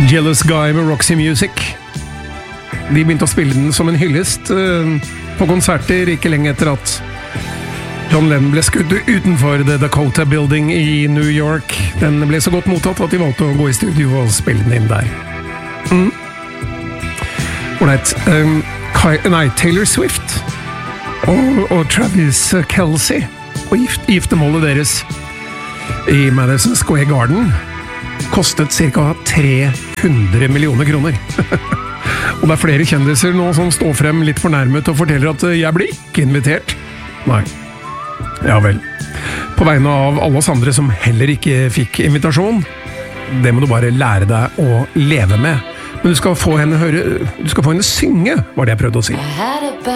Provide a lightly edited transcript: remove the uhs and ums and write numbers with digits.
Jealous Guy med Roxy Music. De begynte å spille den som en hyllest på konserter ikke lenge etter at John Lennon ble skutt utenfor The Dakota Building i New York. Den ble så godt mottatt at de valgte å gå i studio og spille den inn der. Taylor Swift og Travis Kelce og giftemålet deres i Madison Square Garden kostet ca. 300 millioner kroner. Og det er flere kjendiser nå som står frem litt fornærmet og forteller at jeg ble ikke invitert. Nei. Ja vel. På vegne av alle oss andre som heller ikke fikk invitasjon, det må du bare lære deg å leve med. Men du skal få henne synge, var det jeg prøvde å si.